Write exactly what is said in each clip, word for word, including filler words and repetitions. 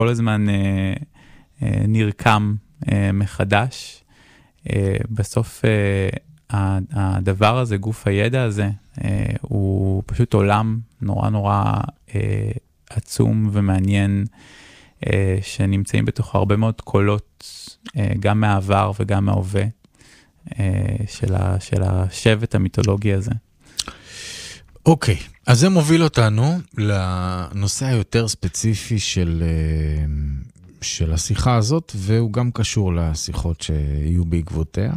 כל הזמן אה, אה, נרקם אה, מחדש. אה, בסוף אה, הדבר הזה, גוף הידע הזה, אה, הוא פשוט עולם נורא נורא אה, עצום ומעניין, אה, שנמצאים בתוך הרבה מאוד קולות, אה, גם מהעבר וגם מההווה, אה, של, ה, של השבט המיתולוגי הזה. אוקיי, אז זה מוביל אותנו לנושא היותר ספציפי של, של השיחה הזאת, והוא גם קשור לשיחות שיהיו בעקבותיה,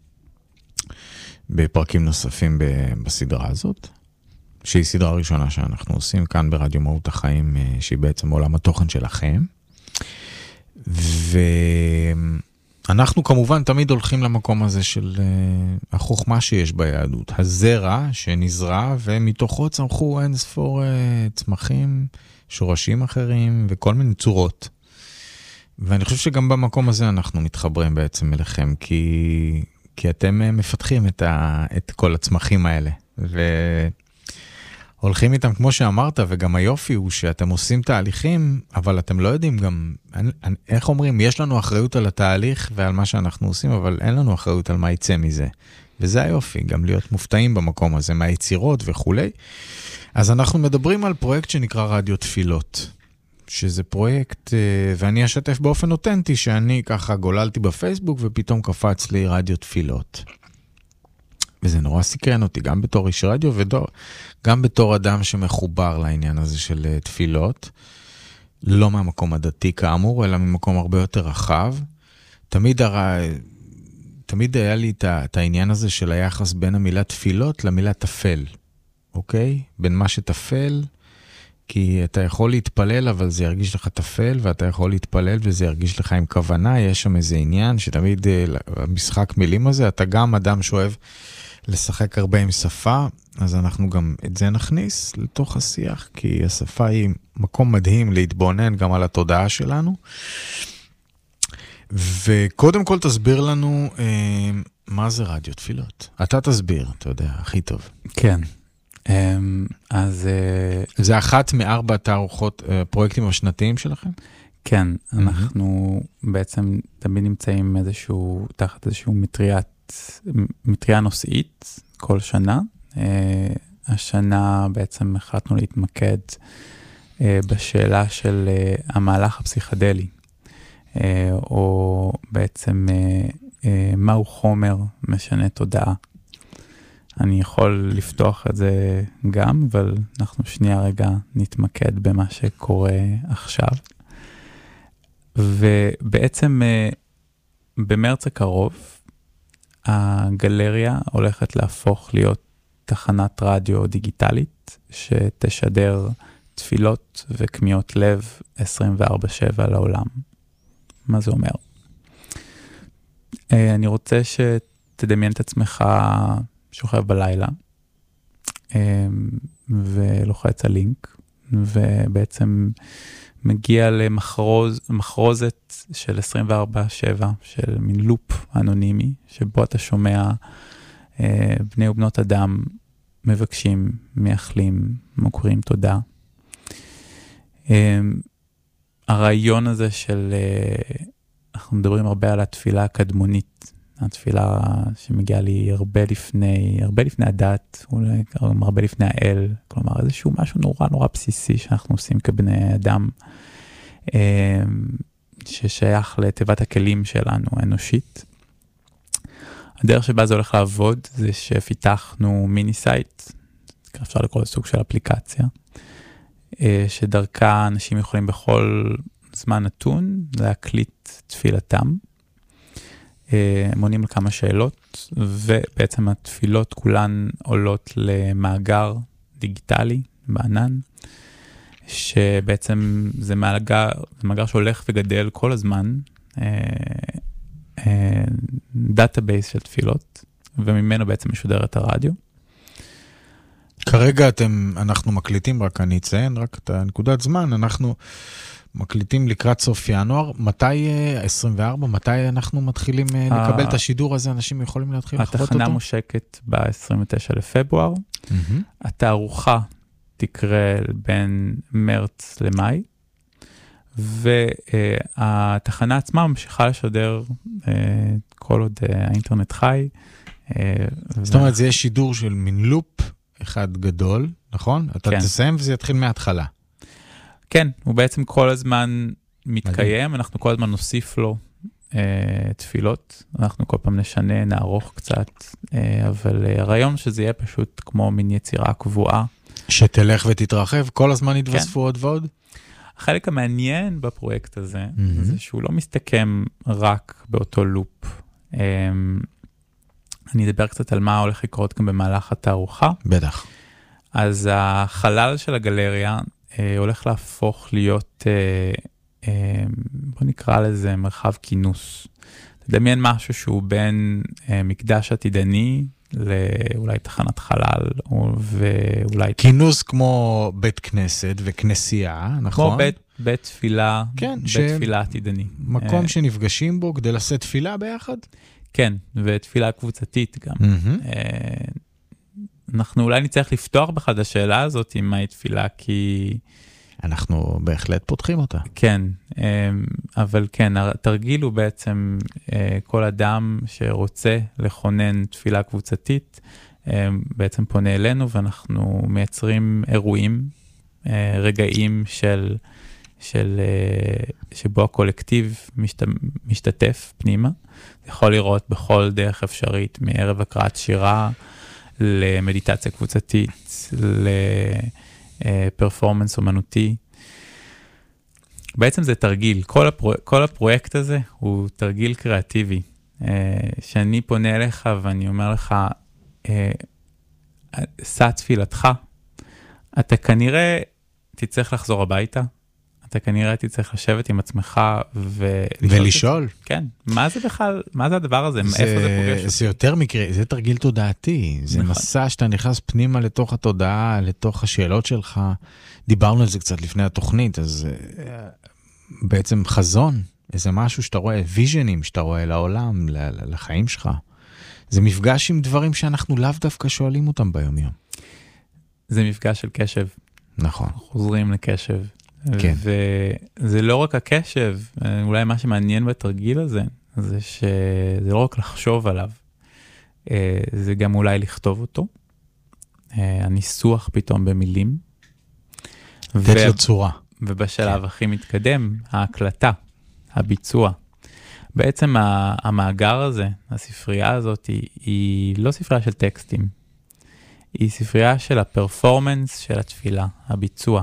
בפרקים נוספים בסדרה הזאת, שהיא סדרה ראשונה שאנחנו עושים כאן ברדיו מהות החיים, שהיא בעצם עולם התוכן שלכם. ו... אנחנו כמובן תמיד הולכים למקום הזה של uh, החוכמה שיש ביהדות, הזרע שנזרע ומתוכו צמחו אין ספור uh, צמחים, שורשים אחרים וכל מיני צורות. ואני חושב שגם במקום הזה אנחנו מתחברים בעצם אליכם, כי, כי אתם uh, מפתחים את, ה, את כל הצמחים האלה. והולכים איתם כמו שאמרת, וגם היופי הוא שאתם עושים תהליכים, אבל אתם לא יודעים גם, איך אומרים, יש לנו אחריות על התהליך ועל מה שאנחנו עושים, אבל אין לנו אחריות על מה יצא מזה. וזה היופי, גם להיות מופתעים במקום הזה, מהיצירות וכולי. אז אנחנו מדברים על פרויקט שנקרא רדיו תפילות, שזה פרויקט, ואני אשתף באופן אותנטי, שאני ככה גוללתי בפייסבוק, ופתאום קפץ לי רדיו תפילות. וזה נורא סקרן אותי, גם בתור איש רדיו, וגם בתור אדם שמחובר לעניין הזה של תפילות, לא מהמקום הדתי כאמור, אלא ממקום הרבה יותר רחב. תמיד, הר... תמיד היה לי את העניין הזה של היחס בין המילה תפילות למילה תפל, אוקיי? בין מה שתפל, כי אתה יכול להתפלל, אבל זה ירגיש לך תפל, ואתה יכול להתפלל וזה ירגיש לך עם כוונה. יש שם איזה עניין שתמיד המשחק מילים הזה, אתה גם אדם שאוהב לשחק הרבה עם שפה, אז אנחנו גם את זה נכניס לתוך השיח, כי השפה היא מקום מדהים להתבונן גם על התודעה שלנו. וקודם כל תסביר לנו אה, מה זה רדיו תפילות. אתה תסביר, אתה יודע, הכי טוב. כן. אז זה אחת מארבע תערוכות, פרויקטים השנתיים שלכם? כן, אנחנו בעצם תמיד נמצאים איזשהו, תחת איזשהו מטריית, מטריה נושאית כל שנה. השנה בעצם החלטנו להתמקד בשאלה של המהלך הפסיכדלי, או בעצם מהו חומר משנה תודעה. אני יכול לפתוח את זה גם, אבל אנחנו שנייה רגע נתמקד במה שקורה עכשיו. ובעצם במרץ הקרוב, הגלריה הולכת להפוך להיות תחנת רדיו דיגיטלית, שתשדר תפילות וקמיות לב עשרים וארבע שבע לעולם. מה זה אומר? אני רוצה שתדמיין את עצמך שוכב בלילה, ולוחץ הלינק, ובעצם מגיע למחרוז, מחרוזת של עשרים וארבע שבע, של מין לופ אנונימי, שבו אתה שומע בני ובנות אדם מבקשים, מייחלים, מוכרים תודה. הרעיון הזה של, אנחנו מדברים הרבה על התפילה הקדמונית, התפילה שמגיעה לי הרבה לפני, הרבה לפני הדת, אולי הרבה לפני האל, כלומר איזשהו משהו נורא נורא בסיסי שאנחנו עושים כבני אדם, ששייך לתיבת הכלים שלנו, האנושית. הדרך שבה זה הולך לעבוד, זה שפיתחנו מיני סייט, אפשר לקרוא לסוג של אפליקציה, שדרכה אנשים יכולים בכל זמן נתון להקליט תפילתם, הם עונים לכמה שאלות, ובעצם התפילות כולן עולות למאגר דיגיטלי בענן, שבעצם זה מאגר, זה מאגר שהולך וגדל כל הזמן, דאטאבייס של תפילות, וממנו בעצם משודר את הרדיו. כרגע אתם, אנחנו מקליטים, רק אני אציין, רק את הנקודת זמן, אנחנו מקליטים לקראת סוף ינואר, מתי עשרים וארבע, מתי אנחנו מתחילים לקבל את השידור הזה, אנשים יכולים להתחיל לחוות אותו? התחנה מושקת ב-עשרים ותשעה לפברואר, התערוכה תקרה בין מרץ למאי, והתחנה עצמה ממשיכה לשדר כל עוד האינטרנט חי. זאת אומרת, זה יהיה שידור של מין לופ אחד גדול, נכון? אתה תסיים וזה יתחיל מההתחלה. כן, הוא בעצם כל הזמן מתקיים, אנחנו כל הזמן נוסיף לו תפילות, אנחנו כל פעם נשנה, נערוך קצת, אבל הרעיון שזה יהיה פשוט כמו מין יצירה קבועה. שתלך ותתרחב, כל הזמן יתווספו עוד ועוד? החלק המעניין בפרויקט הזה, זה שהוא לא מסתכם רק באותו לופ. אני אדבר קצת על מה הולך לקרות גם במהלך התערוכה. בטח. אז החלל של הגלריה הולך להפוך להיות... בוא נקרא לזה מרחב כינוס. תדמיין משהו שהוא בין מקדש עתידני לאולי תחנת חלל, ואולי... כינוס כמו בית כנסת וכנסייה, נכון? כמו בית, בית תפילה, כן, בית ש... תפילה עתידני. מקום שנפגשים בו כדי לשאת תפילה ביחד? כן, ותפילה קבוצתית גם. Mm-hmm. אנחנו אולי נצטרך לפתוח בכלל השאלה הזאת עם מהי תפילה, כי... אנחנו בהחלט פותחים אותה. כן, אבל כן, התרגיל הוא בעצם כל אדם שרוצה לכונן תפילה קבוצתית, בעצם פונה אלינו ואנחנו מייצרים אירועים, רגעים של, של, שבו הקולקטיב משת, משתתף פנימה. זה יכול לראות בכל דרך אפשרית, מערב הקראת שירה, למדיטציה קבוצתית, לפרפורמנס אומנותי. בעצם זה תרגיל, כל, הפרו, כל הפרויקט הזה הוא תרגיל קריאטיבי, שאני פונה אליך ואני אומר לך, שא תפילתך, אתה כנראה תצטרך לחזור הביתה, אתה כנראה תצטרך לשבת עם עצמך ולשאול. כן, מה זה בכלל, מה זה הדבר הזה, זה, איפה זה פוגש? זה יותר מקרה, זה תרגיל תודעתי, זה נכון. מסע שאתה נכנס פנימה לתוך התודעה, לתוך השאלות שלך, דיברנו על זה קצת לפני התוכנית, אז בעצם חזון, איזה משהו שאתה רואה, ויז'נים שאתה רואה לעולם, לחיים שלך, זה מפגש עם דברים שאנחנו לאו דווקא שואלים אותם ביום יום. זה מפגש של קשב. נכון. חוזרים לקשב. כן. וזה לא רק הקשב, אולי מה שמעניין בתרגיל הזה, זה שזה לא רק לחשוב עליו, זה גם אולי לכתוב אותו, הניסוח פתאום במילים. לתת לו צורה. ובשלב כן. הכי מתקדם, ההקלטה, הביצוע. בעצם המאגר הזה, הספרייה הזאת, היא, היא לא ספרייה של טקסטים, היא ספרייה של הפרפורמנס של התפילה, הביצוע.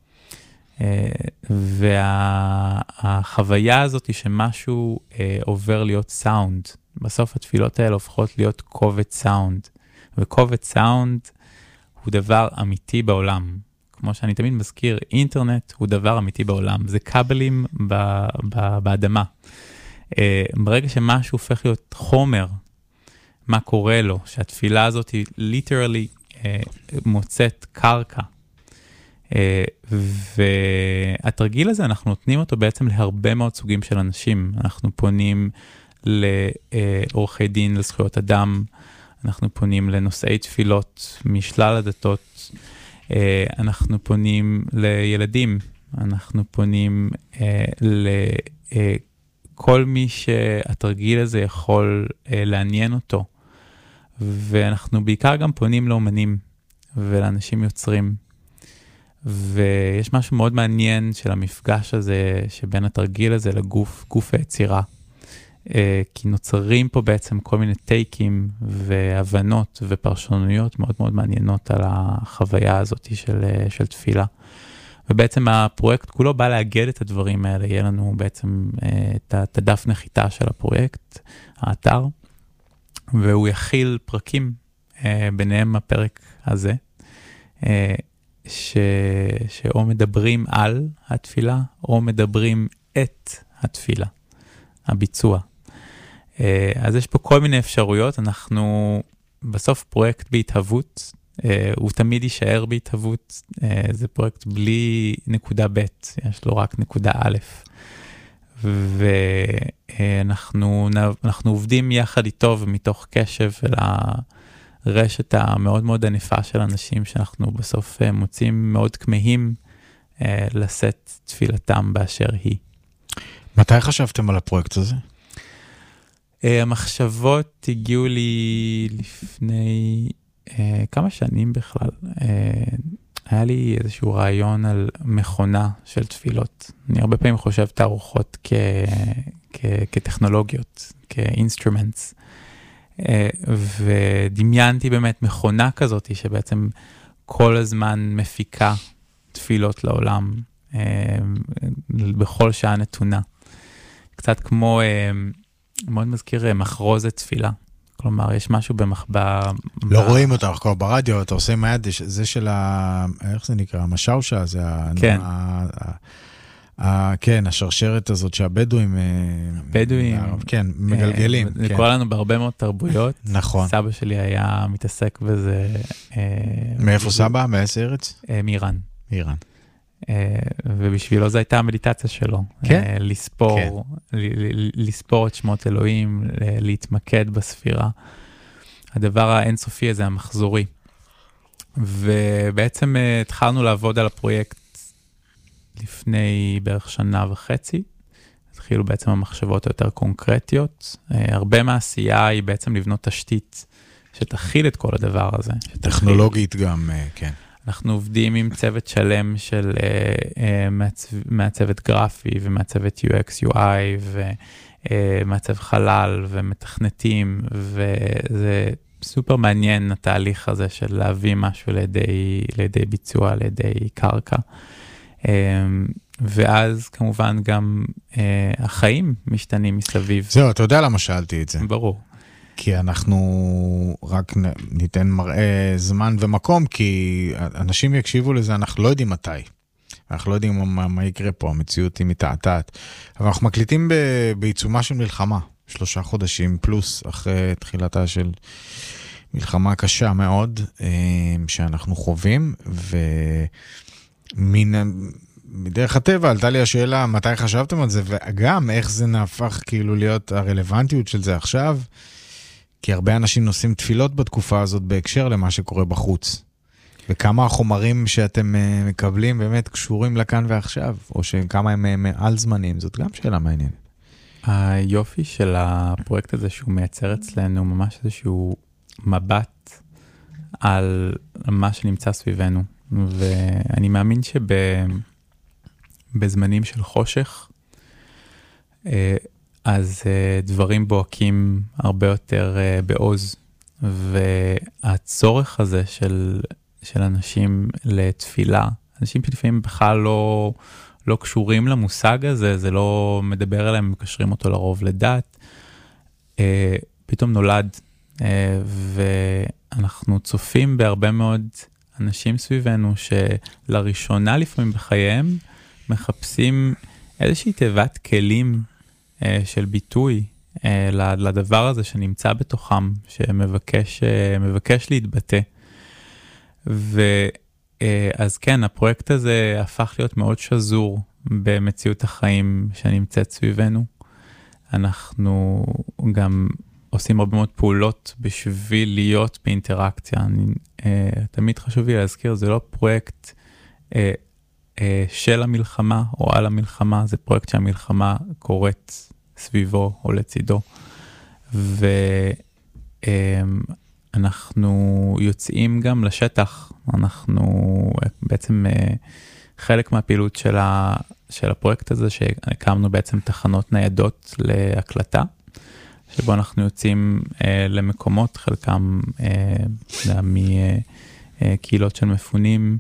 והחוויה הזאת היא שמשהו עובר להיות סאונד. בסוף התפילות האלה הופכות להיות קובץ סאונד. וקובץ סאונד הוא דבר אמיתי בעולם. כמו שאני תמיד מזכיר, אינטרנט הוא דבר אמיתי בעולם. זה כבלים ב- ב- באדמה. ברגע שמשהו הופך להיות חומר, מה קורה לו? שהתפילה הזאת היא literally מוצאת קרקע. והתרגיל הזה אנחנו נותנים אותו בעצם להרבה מאוד סוגים של אנשים. אנחנו פונים לעורכי דין לזכויות אדם, אנחנו פונים לנושאי תפילות משלל הדתות, אנחנו פונים לילדים, אנחנו פונים לכל מי שהתרגיל הזה יכול לעניין אותו, ואנחנו בעיקר גם פונים לאומנים ולאנשים יוצרים. ויש משהו מאוד מעניין של המפגש הזה, שבין התרגיל הזה לגוף, גוף היצירה. כי נוצרים פה בעצם כל מיני טייקים והבנות ופרשנויות מאוד מאוד מעניינות על החוויה הזאת של, של תפילה. ובעצם הפרויקט כולו בא לאגד את הדברים האלה. יהיה לנו בעצם את הדף נחיתה של הפרויקט, האתר, והוא יכיל פרקים, ביניהם הפרק הזה, ש... שאו מדברים על התפילה, או מדברים את התפילה, הביצוע. אז יש פה כל מיני אפשרויות, אנחנו בסוף פרויקט בהתהוות, הוא תמיד יישאר בהתהוות, זה פרויקט בלי נקודה ב', יש לו רק נקודה א', ואנחנו אנחנו עובדים יחד איתו ומתוך קשב אל הרשת המאוד מאוד ענפה של אנשים שאנחנו בסוף מוצאים מאוד כמהים לשאת תפילתם באשר היא. מתי חשבתם על הפרויקט הזה? המחשבות הגיעו לי לפני כמה שנים בכלל. היה לי איזשהו רעיון על מכונה של תפילות. אני הרבה פעמים חושב תערוכות כ... כ... כטכנולוגיות, כאינסטרומנטס. ודמיינתי באמת מכונה כזאת שבעצם כל הזמן מפיקה תפילות לעולם בכל שעה נתונה. קצת כמו, מאוד מזכיר, מחרוזת תפילה. כלומר, יש משהו במחבא... לא רואים אותך כבר ברדיו, אתה עושה מהיד, זה של ה... איך זה נקרא? המשאושה, זה ה... כן. כן, השרשרת הזאת שהבדואים... בדואים. כן, מגלגלים. זה קורה לנו בהרבה מאוד תרבויות. נכון. סבא שלי היה מתעסק בזה... מאיפה סבא? מאיזה ארץ? מאיראן. מאיראן. ובשבילו זו הייתה המדיטציה שלו. כן? לספור, לספור את שמות אלוהים, להתמקד בספירה. הדבר האינסופי הזה, המחזורי. ובעצם התחלנו לעבוד על הפרויקט לפני בערך שנה וחצי. התחילו בעצם המחשבות היותר קונקרטיות. הרבה מהעשייה היא בעצם לבנות תשתית שתכיל את כל הדבר הזה. טכנולוגית גם, כן. אנחנו עובדים עם צוות שלם של מעצבת גרפי ומעצבת יו אקס יו איי ומעצב חלל ומתכנתים, וזה סופר מעניין התהליך הזה של להביא משהו לידי, לידי ביצוע, לידי קרקע. ואז כמובן גם החיים משתנים מסביב. זהו, אתה יודע למה שאלתי את זה. ברור. כי אנחנו רק ניתן מראה זמן ומקום, כי אנשים יקשיבו לזה, אנחנו לא יודעים מתי. אנחנו לא יודעים מה, מה יקרה פה, המציאות היא מתעתעת. אבל אנחנו מקליטים ב, בעיצומה של מלחמה, שלושה חודשים פלוס אחרי תחילתה של מלחמה קשה מאוד, שאנחנו חווים, ומדרך הטבע עלתה לי השאלה, מתי חשבתם על זה, וגם איך זה נהפך כאילו להיות הרלוונטיות של זה עכשיו, כי הרבה אנשים נושאים תפילות בתקופה הזאת בהקשר למה שקורה בחוץ. וכמה החומרים שאתם מקבלים באמת קשורים לכאן ועכשיו, או שכמה הם מעל זמנים, זאת גם שאלה מעניינת. היופי של הפרויקט הזה שהוא מייצר אצלנו ממש איזשהו מבט על מה שנמצא סביבנו. ואני מאמין שבזמנים של חושך, אז דברים בועקים הרבה יותר בעוז, והצורך הזה של, של אנשים לתפילה, אנשים שלפעמים בכלל לא, לא קשורים למושג הזה, זה לא מדבר עליהם, מקשרים אותו לרוב לדת, פתאום נולד, ואנחנו צופים בהרבה מאוד אנשים סביבנו, שלראשונה לפעמים בחייהם, מחפשים איזושהי תיבת כלים, של ביטוי לדבר הזה שנמצא בתוכם, שמבקש מבקש להתבטא. ואז כן, הפרויקט הזה הפך להיות מאוד שזור במציאות החיים שנמצאת סביבנו. אנחנו גם עושים הרבה מאוד פעולות בשביל להיות באינטראקציה. אני, תמיד חשוב לי להזכיר, זה לא פרויקט של המלחמה או על המלחמה, זה פרויקט שהמלחמה קורית סביבו או לצידו. ואנחנו יוצאים גם לשטח, אנחנו בעצם חלק מהפעילות של, ה, של הפרויקט הזה, שהקמנו בעצם תחנות ניידות להקלטה, שבו אנחנו יוצאים למקומות, חלקם מקהילות של מפונים,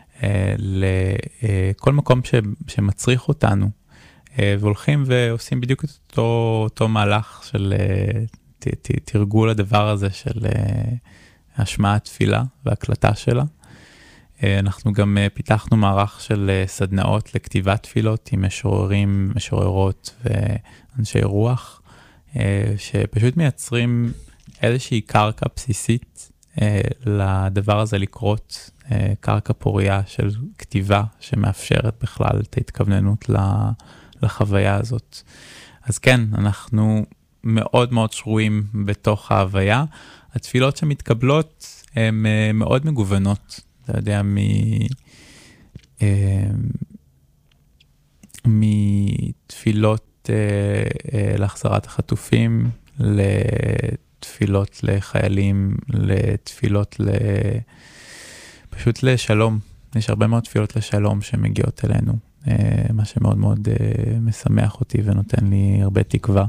לכל מקום שמצריך אותנו, והולכים ועושים בדיוק את אותו, אותו מהלך של תרגול הדבר הזה של השמעת תפילה והקלטה שלה. אנחנו גם פיתחנו מערך של סדנאות לכתיבת תפילות עם משוררים, משוררות ואנשי רוח, שפשוט מייצרים איזושהי קרקע בסיסית לדבר הזה לקרות, קרקע פוריה של כתיבה שמאפשרת בכלל את ההתכווננות לחוויה הזאת. אז כן, אנחנו מאוד מאוד שרויים בתוך ההוויה. התפילות שמתקבלות הן מאוד מגוונות. אתה יודע, מתפילות להחזרת החטופים, לתפילות לחיילים, לתפילות ל... פשוט לשלום. יש הרבה מאוד תפילות לשלום שמגיעות אלינו, מה שמאוד מאוד משמח אותי ונותן לי הרבה תקווה.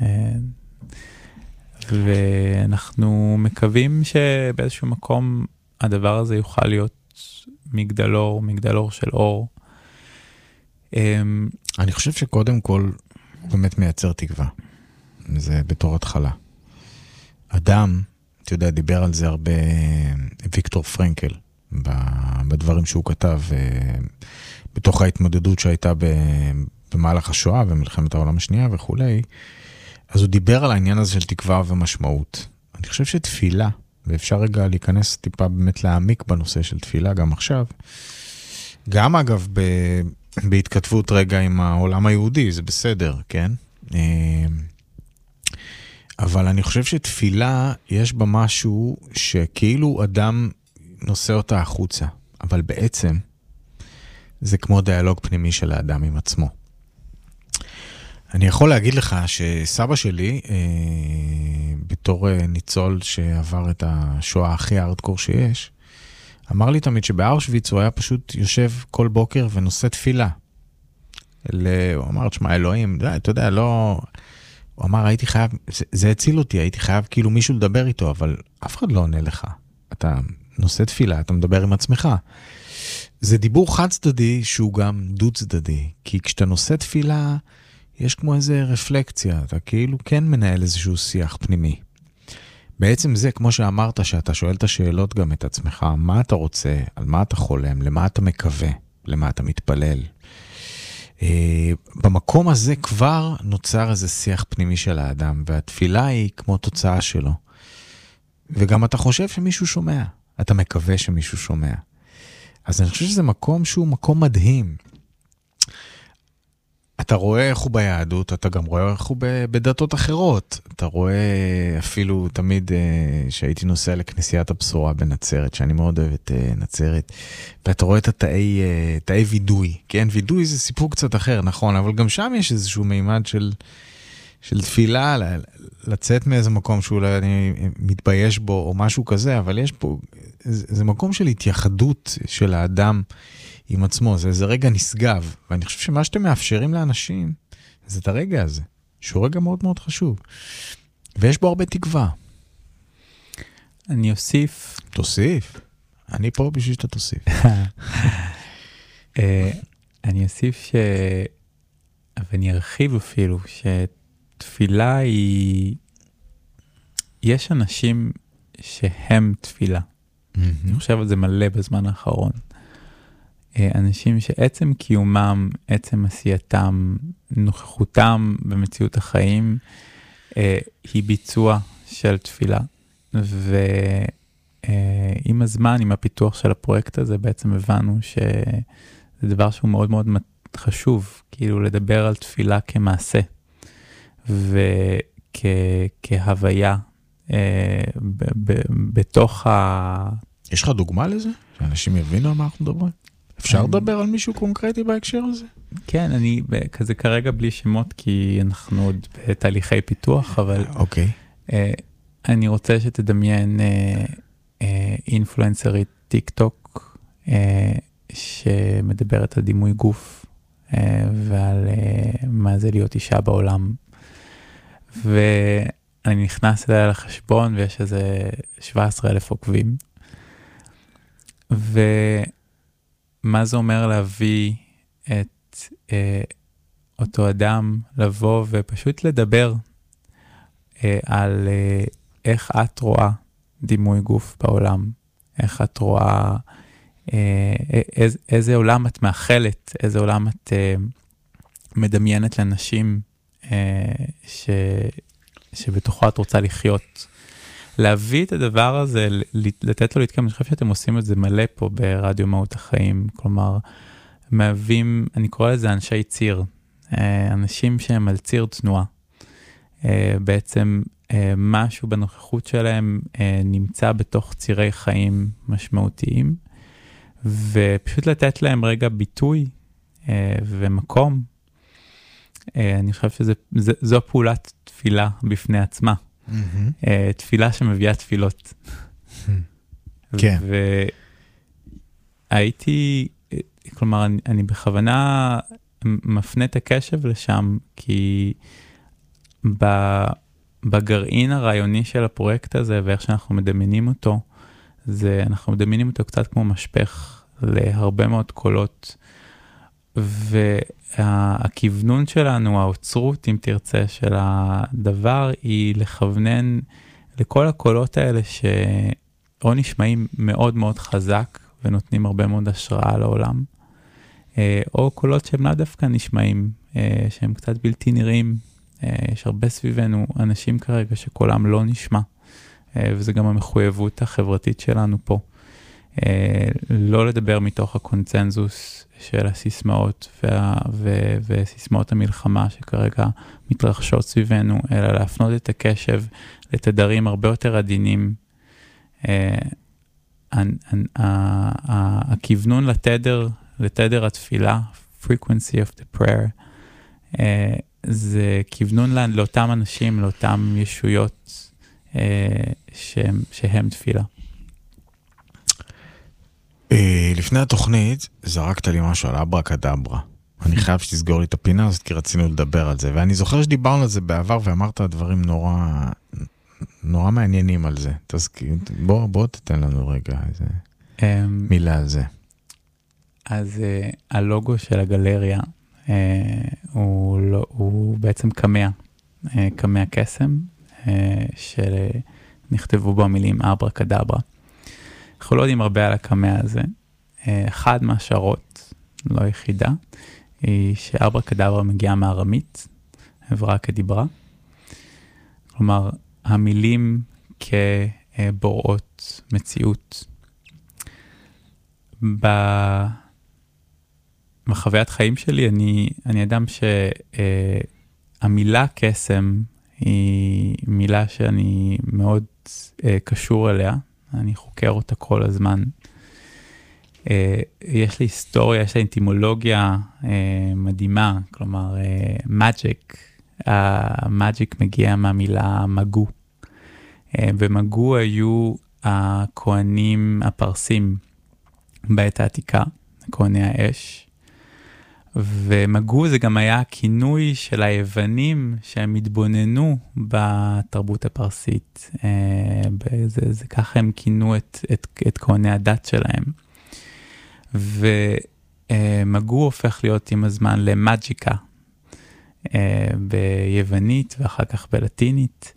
ואנחנו מקווים שבאיזשהו מקום הדבר הזה יוכל להיות מגדלור, מגדלור של אור. אני חושב שקודם כל הוא באמת מייצר תקווה. זה בתור התחלה. אדם, אתה יודע, דיבר על זה הרבה ויקטור פרנקל, בדברים שהוא כתב, בתוך ההתמודדות שהייתה במהלך השואה ומלחמת העולם השנייה וכולי, אז הוא דיבר על העניין הזה של תקווה ומשמעות. אני חושב שתפילה, ואפשר רגע להיכנס טיפה באמת להעמיק בנושא של תפילה גם עכשיו, גם אגב ב, בהתכתבות רגע עם העולם היהודי, זה בסדר, כן? אבל אני חושב שתפילה יש בה משהו שכאילו אדם נושא אותה החוצה, אבל בעצם זה כמו דיאלוג פנימי של האדם עם עצמו. אני יכול להגיד לך שסבא שלי, אה, בתור אה, ניצול שעבר את השואה הכי הארדקור שיש, אמר לי תמיד שבאושוויץ הוא היה פשוט יושב כל בוקר ונושא תפילה. אל, הוא אמר, תשמע, אלוהים, אתה יודע, לא... הוא אמר, הייתי חייב, זה, זה הציל אותי, הייתי חייב כאילו מישהו לדבר איתו, אבל אף אחד לא עונה לך. אתה נושא תפילה, אתה מדבר עם עצמך. זה דיבור חד צדדי שהוא גם דו צדדי, כי כשאתה נושא תפילה, יש כמו איזה רפלקציה, אתה כאילו כן מנהל איזשהו שיח פנימי. בעצם זה, כמו שאמרת, שאתה שואל את השאלות גם את עצמך, מה אתה רוצה, על מה אתה חולם, למה אתה מקווה, למה אתה מתפלל. במקום הזה כבר נוצר איזה שיח פנימי של האדם, והתפילה היא כמו תוצאה שלו. וגם אתה חושב שמישהו שומע, אתה מקווה שמישהו שומע. אז אני חושב שזה מקום שהוא מקום מדהים. אתה רואה איך הוא ביהדות, אתה גם רואה איך הוא בדתות אחרות. אתה רואה אפילו תמיד שהייתי נוסע לכנסיית הבשורה בנצרת, שאני מאוד אוהב את נצרת, ואתה רואה את התאי, תאי וידוי. כן, וידוי זה סיפור קצת אחר, נכון, אבל גם שם יש איזשהו מימד של, של תפילה, לצאת מאיזה מקום שאולי אני מתבייש בו או משהו כזה, אבל יש פה, זה, זה מקום של התייחדות של האדם עם עצמו, זה איזה רגע נשגב, ואני חושב שמה שאתם מאפשרים לאנשים, זה את הרגע הזה, שהוא רגע מאוד מאוד חשוב, ויש בו הרבה תקווה. אני אוסיף. תוסיף. אני פה בשביל שאתה תוסיף. אני אוסיף ש... ואני ארחיב אפילו, שתפילה היא... יש אנשים שהם תפילה. אני חושב על זה מלא בזמן האחרון. אנשים שעצם קיומם, עצם עשייתם, נוכחותם במציאות החיים, היא ביצוע של תפילה. ועם הזמן, עם הפיתוח של הפרויקט הזה, בעצם הבנו שזה דבר שהוא מאוד מאוד חשוב, כאילו לדבר על תפילה כמעשה, וכהוויה, בתוך ה... יש לך דוגמה לזה? שאנשים יבינו על מה אנחנו מדברים? אפשר לדבר על מישהו קונקרטי בהקשר הזה? כן, אני כזה כרגע בלי שמות, כי אנחנו עוד בתהליכי פיתוח, אבל אוקיי. אני רוצה שתדמיין אינפלואנסרית טיק טוק, שמדברת על דימוי גוף, ועל מה זה להיות אישה בעולם. ואני נכנס אליה לחשבון, ויש איזה שבעה עשר אלף עוקבים. ומה זה אומר להביא את אה, אותו אדם, לבוא ופשוט לדבר אה, על אה, איך את רואה דימוי גוף בעולם, איך את רואה, אה, איז, איזה עולם את מאחלת, איזה עולם את אה, מדמיינת לנשים אה, ש, שבתוכו את רוצה לחיות. להביא את הדבר הזה, לתת לו להתקיים, אני חושב שאתם עושים את זה מלא פה ברדיו מהות החיים, כלומר, מהווים, אני קורא לזה אנשי ציר, אנשים שהם על ציר תנועה. בעצם משהו בנוכחות שלהם נמצא בתוך צירי חיים משמעותיים, ופשוט לתת להם רגע ביטוי ומקום אני חושב שזו פעולת תפילה בפני עצמה. תפילה שמביאה תפילות. כן. והייתי, כלומר, אני, אני בכוונה מפנה את הקשב לשם, כי בגרעין הרעיוני של הפרויקט הזה, ואיך שאנחנו מדמיינים אותו, זה, אנחנו מדמיינים אותו קצת כמו משפך להרבה מאוד קולות, והכיוונון שלנו, האוצרות, אם תרצה, של הדבר, היא לכוונן לכל הקולות האלה שאו נשמעים מאוד מאוד חזק, ונותנים הרבה מאוד השראה לעולם, או קולות שהם לא דווקא נשמעים, שהם קצת בלתי נראים. יש הרבה סביבנו אנשים כרגע שקולם לא נשמע, וזה גם המחויבות החברתית שלנו פה. לא לדבר מתוך הקונצנזוס של הסיסמאות וה, ו, וסיסמאות המלחמה שכרגע מתרחשות סביבנו, אלא להפנות את הקשב לתדרים הרבה יותר עדינים. הכיוונון לתדר, לתדר התפילה, frequency of the prayer, זה כיוונון לאותם אנשים, לאותם ישויות שהם, שהם תפילה. לפני התוכנית, זרקת לי משהו על אברה קדברה. אני חייב שתסגור לי את הפינה הזאת, כי רצינו לדבר על זה. ואני זוכר שדיברנו על זה בעבר, ואמרת דברים נורא, נורא מעניינים על זה. תזכיר, בוא, בוא תתן לנו רגע איזה מילה על זה. אז הלוגו של הגלריה, הוא, לא, הוא בעצם קמע, קמע קסם, שנכתבו בו המילים אברה קדברה. אנחנו לא יודעים הרבה על הקמע הזה. אחד מהשערות, לא יחידה, היא שאברה קדברה מגיעה מארמית, עברה כדיברה. כלומר, המילים כבוראות מציאות. בחוויית חיים שלי, אני, אני אדם שהמילה קסם היא מילה שאני מאוד קשור אליה. אני חוקר אותה כל הזמן. יש לי היסטוריה, יש לי אינטימולוגיה מדהימה, כלומר, מג'יק. המג'יק מגיע מהמילה מגו. ומגו היו הכהנים הפרסים בעת העתיקה, כהני האש. ומגו זה גם היה הכינוי של היוונים שהם התבוננו בתרבות הפרסית. זה, זה ככה הם כינו את, את, את כהני הדת שלהם. ומגו הופך להיות עם הזמן למג'יקה ביוונית ואחר כך בלטינית.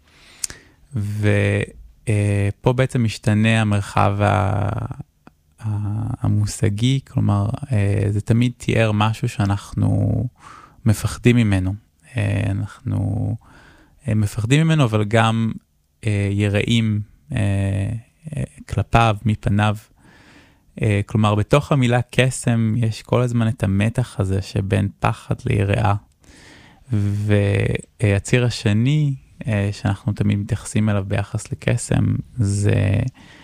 ופה בעצם משתנה המרחב ה... המושגי, כלומר, זה תמיד תיאר משהו שאנחנו מפחדים ממנו. אנחנו מפחדים ממנו, אבל גם יראים כלפיו, מפניו. כלומר, בתוך המילה קסם יש כל הזמן את המתח הזה שבין פחד ליראה. והציר השני שאנחנו תמיד מתייחסים אליו ביחס לקסם, זה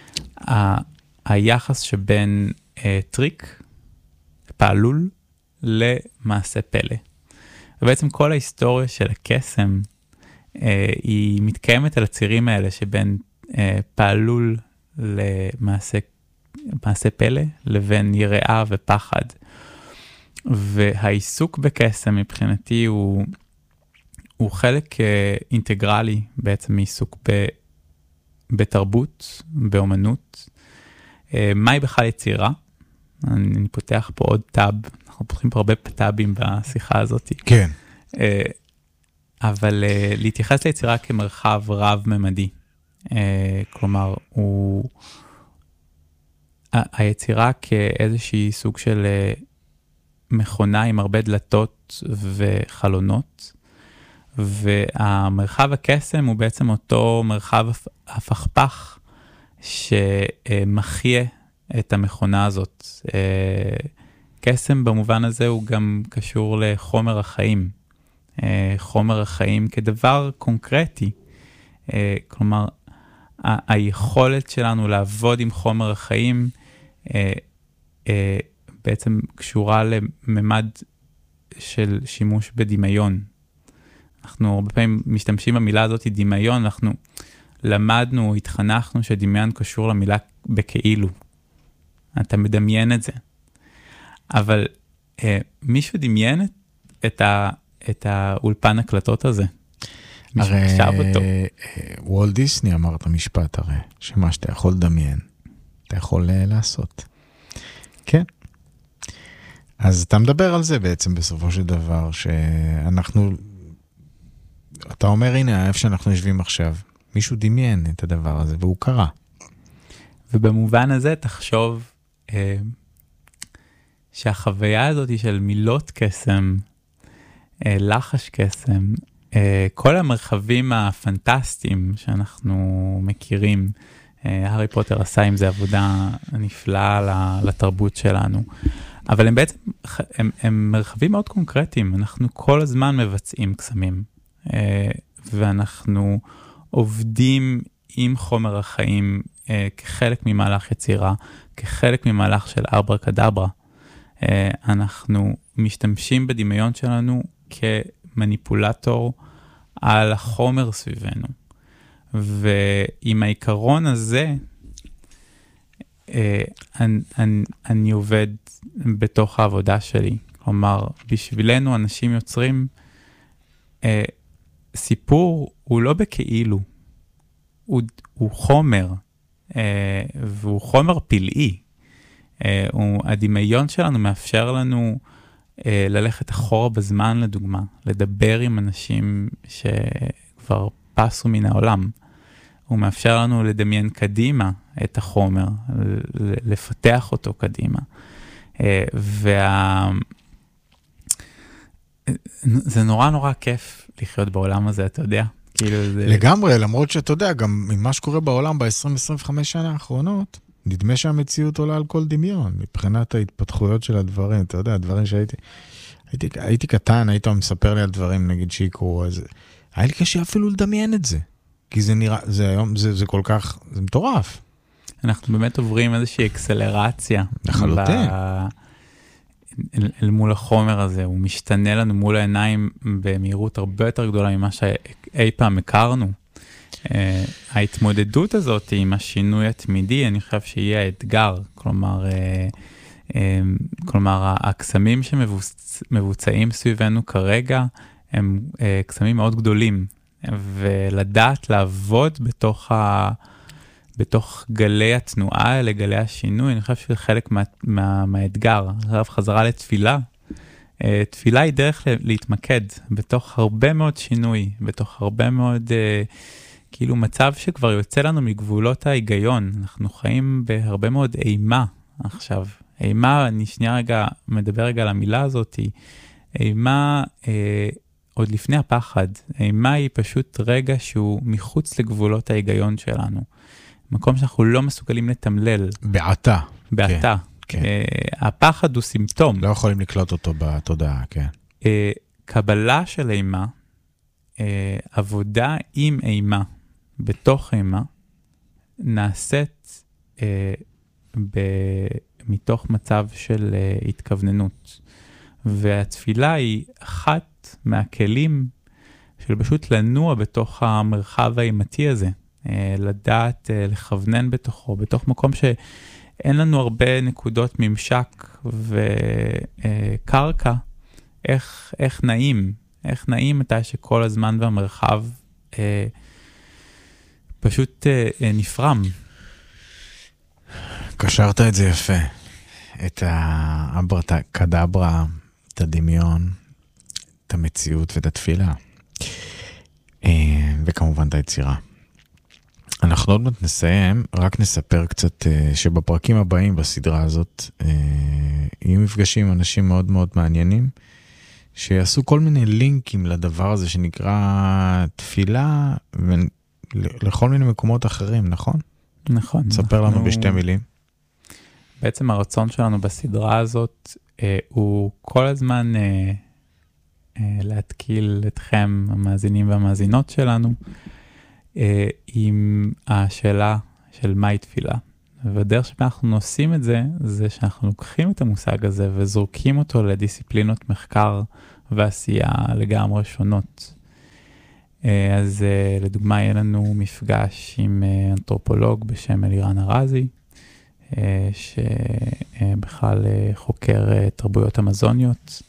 היחס שבין אה, טריק, פעלול, למעשה פלא. ובעצם כל ההיסטוריה של הקסם, אה, היא מתקיימת על הצירים האלה, שבין אה, פעלול למעשה מעשה פלא, לבין יראה ופחד. והעיסוק בקסם מבחינתי הוא, הוא חלק אה, אינטגרלי, בעצם מעיסוק ב, בתרבות, באומנות, מהי בכלל יצירה? אני, אני פותח פה עוד טאב, אנחנו פותחים פה הרבה טאבים בשיחה הזאת. כן. אבל להתייחס ליצירה כמרחב רב-ממדי. כלומר, הוא... היצירה כאיזושהי סוג של מכונה עם הרבה דלתות וחלונות, והמרחב הקסם הוא בעצם אותו מרחב הפכפך, שמחיה את המכונה הזאת. קסם במובן הזה הוא גם קשור לחומר החיים. חומר החיים כדבר קונקרטי. כלומר, היכולת שלנו לעבוד עם חומר החיים בעצם קשורה לממד של שימוש בדמיון. אנחנו הרבה פעמים משתמשים במילה הזאת דמיון, אנחנו למדנו, התחנכנו שדמיון קשור למילה בכאילו. אתה מדמיין את זה. אבל אה, מישהו דמיין את, את, ה, את האולפן הקלטות הזה. מישהו חשב אותו. וולט דיסני אמר את המשפט הרי, שמה שאתה יכול לדמיין, אתה יכול uh, לעשות. כן. אז אתה מדבר על זה בעצם בסופו של דבר, שאנחנו, אתה אומר, הנה, איפה שאנחנו יושבים עכשיו, מישהו דמיין את הדבר הזה, והוא קרה. ובמובן הזה תחשוב אה, שהחוויה הזאת של מילות קסם, אה, לחש קסם, אה, כל המרחבים הפנטסטיים שאנחנו מכירים, אה, הארי פוטר עשה עם זה עבודה נפלאה לתרבות שלנו, אבל הם בעצם, הם, הם מרחבים מאוד קונקרטיים, אנחנו כל הזמן מבצעים קסמים, אה, ואנחנו עובדים עם חומר החיים אה, כחלק ממהלך יצירה, כחלק ממהלך של אברה קדברה. אה, אנחנו משתמשים בדמיון שלנו כמניפולטור על החומר סביבנו. ועם העיקרון הזה, אה, אני, אני, אני עובד בתוך העבודה שלי. כלומר, בשבילנו אנשים יוצרים, אה, סיפור הוא לא בכאילו, הוא, הוא חומר, אה, והוא חומר פלאי. אה, הוא, הדמיון שלנו מאפשר לנו אה, ללכת אחורה בזמן, לדוגמה, לדבר עם אנשים שכבר פסו מן העולם. הוא מאפשר לנו לדמיין קדימה את החומר, לפתח אותו קדימה. אה, וה... זה נורא נורא כיף לחיות בעולם הזה, אתה יודע? כאילו זה... לגמרי, למרות שאתה יודע, גם ממה שקורה בעולם ב-עשרים עשרים וחמש שנה האחרונות, נדמה שהמציאות עולה על כל דמיון, מבחינת ההתפתחויות של הדברים, אתה יודע, הדברים שהייתי, הייתי, הייתי קטן, היית מספר לי על דברים, נגיד שיקרו, אז היה לי קשה אפילו לדמיין את זה, כי זה נראה, זה היום, זה, זה כל כך, זה מטורף. אנחנו באמת עוברים איזושהי אקסלרציה. לחלוטין. ב... אל, אל מול החומר הזה, הוא משתנה לנו מול העיניים במהירות הרבה יותר גדולה ממה שאי פעם הכרנו. Uh, ההתמודדות הזאת עם השינוי התמידי, אני חושב שיהיה האתגר, כלומר, uh, uh, כלומר, הקסמים שמבוצעים סביבנו כרגע, הם uh, קסמים מאוד גדולים, ולדעת לעבוד בתוך ה... בתוך גלי התנועה האלה, גלי השינוי, אני חושב שזה חלק מה, מה, מהאתגר. עכשיו חזרה לתפילה. Uh, תפילה היא דרך להתמקד בתוך הרבה מאוד שינוי, בתוך הרבה מאוד, uh, כאילו מצב שכבר יוצא לנו מגבולות ההיגיון. אנחנו חיים בהרבה מאוד אימה עכשיו. אימה, אני שנייה רגע, מדבר רגע על המילה הזאת, אימה uh, עוד לפני הפחד. אימה היא פשוט רגע שהוא מחוץ לגבולות ההיגיון שלנו. מקום שאנחנו לא מסוגלים לתמלל. בעתה. בעתה. כן, כן. Uh, הפחד הוא סימפטום. לא יכולים לקלוט אותו בתודעה, כן. Uh, קבלה של אימה, uh, עבודה עם אימה, בתוך אימה, נעשית uh, ב- מתוך מצב של uh, התכווננות. והתפילה היא אחת מהכלים של פשוט לנוע בתוך המרחב האימתי הזה. לדעת, לכוונן בתוכו, בתוך מקום שאין לנו הרבה נקודות ממשק וקרקע, איך, איך נעים, איך נעים מתי שכל הזמן והמרחב אה, פשוט אה, נפרם. קשרת את זה יפה, את האברה קדברה, את הדמיון, את המציאות ואת התפילה, אה, וכמובן את היצירה. אנחנו עוד מעט נסיים, רק נספר קצת שבפרקים הבאים בסדרה הזאת, יהיו מפגשים עם אנשים מאוד מאוד מעניינים, שיעשו כל מיני לינקים לדבר הזה שנקרא תפילה, ולכל מיני מקומות אחרים, נכון? נכון. תספר לנו בשתי מילים. בעצם הרצון שלנו בסדרה הזאת, הוא כל הזמן להתקיל אתכם, המאזינים והמאזינות שלנו, עם השאלה של מהי תפילה. והדרך שבה אנחנו עושים את זה, זה שאנחנו לוקחים את המושג הזה וזורקים אותו לדיסציפלינות מחקר ועשייה לגמרי שונות. אז לדוגמה, יהיה לנו מפגש עם אנתרופולוג בשם אלירן ארזי, שבכלל חוקר תרבויות אמזוניות,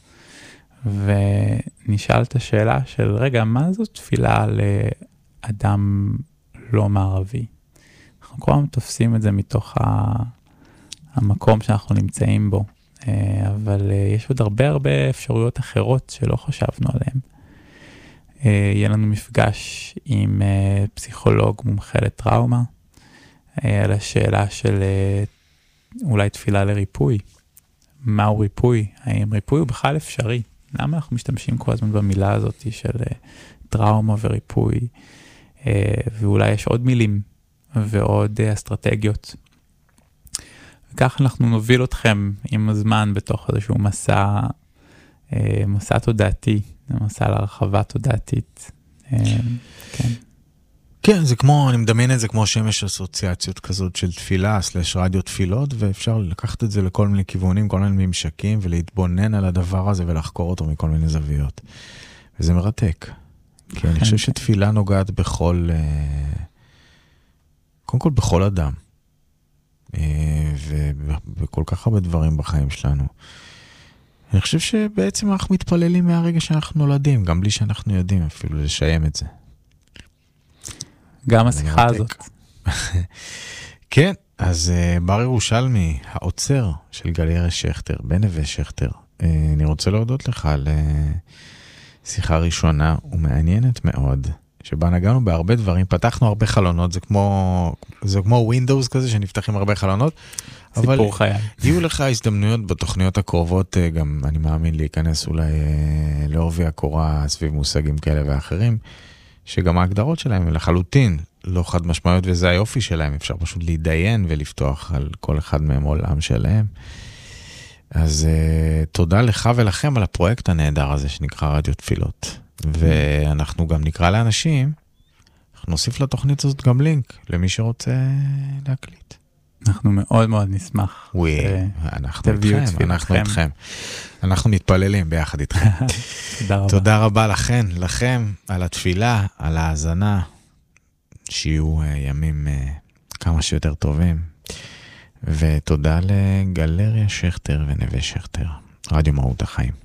ונשאל את השאלה של, רגע, מה זו תפילה לאדם לא מערבי? אנחנו כל הזמן תופסים את זה מתוך המקום שאנחנו נמצאים בו, אבל יש עוד הרבה הרבה אפשרויות אחרות שלא חשבנו עליהן. יהיה לנו מפגש עם פסיכולוג מומחה לטראומה, על השאלה של אולי תפילה לריפוי. מהו ריפוי? האם ריפוי הוא בכלל אפשרי? למה אנחנו משתמשים כל הזמן במילה הזאת של טראומה וריפוי? ואולי יש עוד מילים ועוד אסטרטגיות. וכך אנחנו נוביל אתכם עם הזמן בתוך איזשהו מסע, מסע תודעתי, מסע להרחבה תודעתית. כן. כן, זה כמו, אני מדמיין את זה כמו שמש אסוציאציות כזאת של תפילה, סלש רדיו תפילות, ואפשר לקחת את זה לכל מיני כיוונים, כל מיני ממשקים, ולהתבונן על הדבר הזה ולחקור אותו מכל מיני זוויות. וזה מרתק. כי אני חושב שתפילה נוגעת בכל, קודם כל בכל אדם, ובכל כך הרבה דברים בחיים שלנו. אני חושב שבעצם אנחנו מתפללים מהרגע שאנחנו נולדים, גם בלי שאנחנו יודעים אפילו לשיים את זה. גם השיחה הזאת. כן, אז בר ירושלמי, העוצר של גלריה שכטר, בנווה שכטר, אני רוצה להודות לך על שיחה ראשונה ומעניינת מאוד, שבה נגענו בהרבה דברים, פתחנו הרבה חלונות, זה כמו, זה כמו ווינדוס כזה שנפתחים הרבה חלונות, אבל יהיו לך הזדמנויות בתוכניות הקרובות, גם אני מאמין להיכנס אולי לעובי הקורה סביב מושגים כאלה ואחרים, שגם ההגדרות שלהם לחלוטין לא חד משמעיות, וזה היופי שלהם, אפשר פשוט להידיין ולפתוח על כל אחד מהם עולם שלהם. אז uh, תודה לך ולכם על הפרויקט הנהדר הזה שנקרא רדיו תפילות. ואנחנו גם נקרא לאנשים, אנחנו נוסיף לתוכנית הזאת גם לינק למי שרוצה להקליט. אנחנו מאוד מאוד נשמח. וואי, אנחנו איתכם, אנחנו איתכם. אנחנו מתפללים ביחד איתכם. תודה רבה. תודה רבה לכן, לכם, על התפילה, על ההאזנה, שיהיו ימים כמה שיותר טובים. ותודה לגלריה שכטר ונווה שכטר, רדיו מהות החיים.